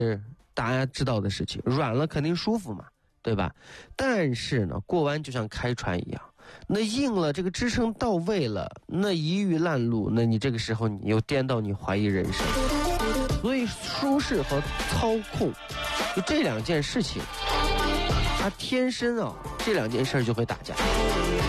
大家知道的事情，软了肯定舒服嘛，对吧？但是呢，过弯就像开船一样，那硬了，这个支撑到位了，那一遇烂路，那你这个时候你又颠到你怀疑人生。所以舒适和操控，就这两件事情，它天生这两件事就会打架。